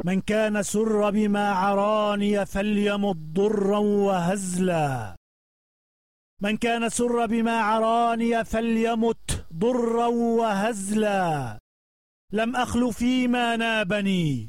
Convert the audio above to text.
من كان سر بما عراني فليمت ضرا وهزلا. من كان سر بما عراني فليمت ضرا وهزلا. لم أخل فيما نابني